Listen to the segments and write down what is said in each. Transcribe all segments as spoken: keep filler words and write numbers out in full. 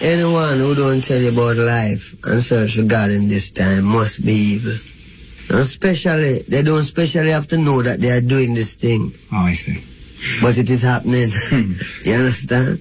anyone who don't tell you about life and search for God in this time must be evil. And especially, they don't especially have to know that they are doing this thing. Oh, I see. But it is happening. You understand?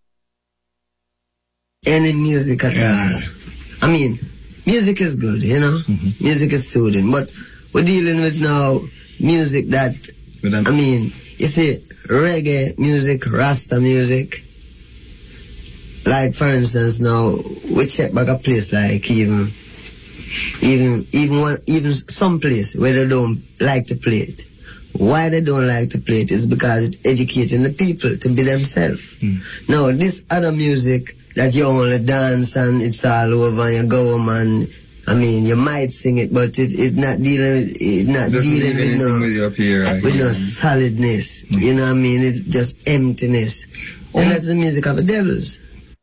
Any music at yeah. all. I mean, music is good, you know? Mm-hmm. Music is soothing. But we're dealing with now music that, I mean, you see, reggae music, Rasta music. Like, for instance, now, we check back a place like even, even, even one, even some place where they don't like to play it. Why they don't like to play it is because it's educating the people to be themselves. Mm. Now, this other music that you only dance and it's all over and you go home and, I mean, you might sing it, but it, it's not dealing, it's not dealing with no, with, here, right? with no solidness. Mm. You know what I mean? It's just emptiness. Oh. And that's the music of the devils.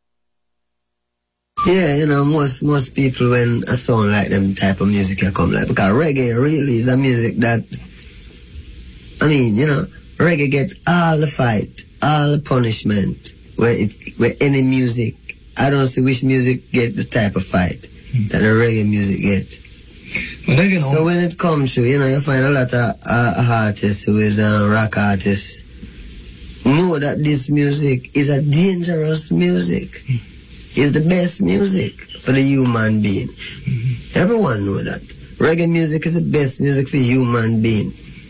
Yeah, you know, most most people when a song like them type of music can come like, because reggae really is a music that, I mean, you know, reggae gets all the fight, all the punishment, where it, where any music, I don't see which music get the type of fight mm. that the reggae music get. Well, you know. So when it comes to, you know, you find a lot of uh, artists who is uh, rock artists, know that this music is a dangerous music. Mm. It's the best music for the human being. Mm-hmm. Everyone know that. Reggae music is the best music for human being.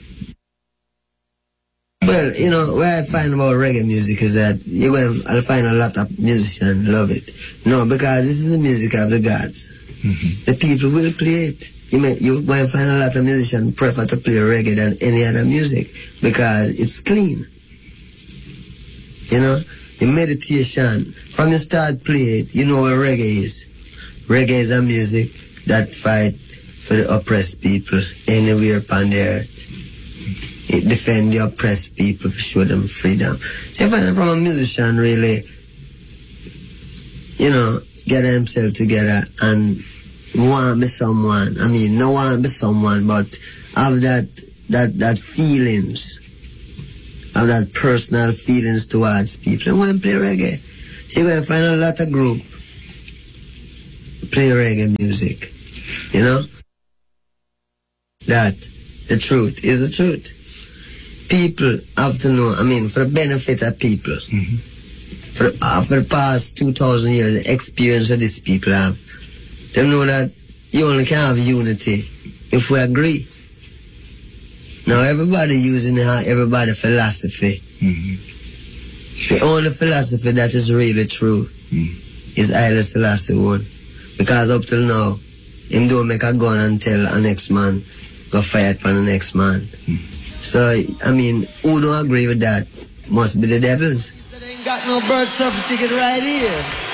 Well, you know, where I find about reggae music is that you will I'll find a lot of musicians love it. No, because this is the music of the gods. Mm-hmm. The people will play it. You may you will find a lot of musicians prefer to play reggae than any other music because it's clean. You know, the meditation from the start play it, you know where reggae is. Reggae is a music that fight for the oppressed people anywhere upon the earth. It defend the oppressed people to show them freedom. So you find it from a musician really, you know, get himself together and want to be someone. I mean, no want to be someone, but have that, that, that feelings, have that personal feelings towards people. And when play reggae, you're going to find a lot of group play reggae music, you know? That, the truth is the truth. People have to know, I mean, for the benefit of people, mm-hmm. for, uh, for the past two thousand years, the experience that these people have, they know that you only can have unity if we agree. Now, everybody using uh, everybody philosophy. Mm-hmm. The only philosophy that is really true mm-hmm. is Haile Selassie one. Because up till now, him don't make a gun and tell a next man, go fight for the next man. Mm-hmm. So, I mean, who don't agree with that must be the devils. They ain't got no bird surfer ticket right here.